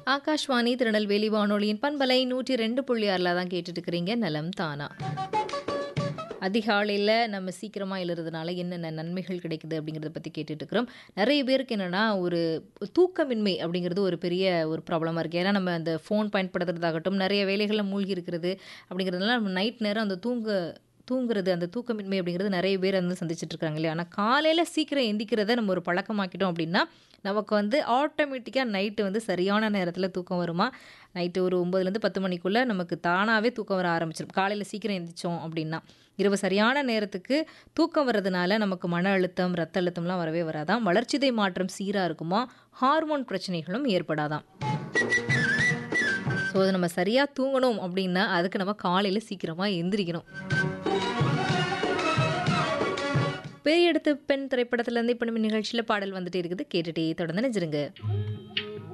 ஆகாஷ்வாணி திருநெல்வேலி வானொலியின் பண்பலை 102.6 தான் கேட்டுட்டு இருக்கிறீங்க. நலம் தானா. அதிகாலையில் நம்ம சீக்கிரமாக எழுறதுனால என்னென்ன நன்மைகள் கிடைக்குது அப்படிங்கிறத பற்றி கேட்டுட்டு இருக்கிறோம். நிறைய பேருக்கு என்னென்னா ஒரு தூக்கமின்மை அப்படிங்கிறது ஒரு பெரிய ஒரு ப்ராப்ளமாக இருக்குது. ஏன்னா நம்ம அந்த ஃபோன் பயன்படுத்துறதாகட்டும் நிறைய வேலைகளில் மூழ்கி இருக்கிறது அப்படிங்கிறதுனால நம்ம நைட் நேரம் அந்த தூங்குறது அந்த தூக்கமின்மை அப்படிங்கிறது நிறைய பேர் வந்து சந்திச்சுட்டு இருக்காங்க இல்லையா. ஆனால் காலையில் சீக்கிரம் எந்திக்கிறத நம்ம ஒரு பழக்கமாக்கிட்டோம் அப்படின்னா நமக்கு வந்து ஆட்டோமேட்டிக்காக நைட்டு வந்து சரியான நேரத்தில் தூக்கம் வருமா. நைட்டு ஒரு 9லேருந்து 10 மணிக்குள்ளே நமக்கு தானாகவே தூக்கம் வர ஆரம்பிச்சிடும் காலையில் சீக்கிரம் எந்திரிச்சோம் அப்படின்னா. இரவு சரியான நேரத்துக்கு தூக்கம் வர்றதுனால நமக்கு மன அழுத்தம் ரத்த அழுத்தம்லாம் வரவே வராதாம். வளர்ச்சிதை மாற்றம் சீராக இருக்குமா. ஹார்மோன் பிரச்சனைகளும் ஏற்படாதாம். ஸோ அது நம்ம சரியாக தூங்கணும் அப்படின்னா அதுக்கு நம்ம காலையில் சீக்கிரமாக எந்திரிக்கணும். பெரிய எடுத்து பெண் திரைப்படத்திலேருந்து இப்போ நம்ம நிகழ்ச்சியில் பாடல் வந்துட்டே இருக்குது. கேட்டுகிட்டே தொடர்ந்து நினைச்சிருங்க.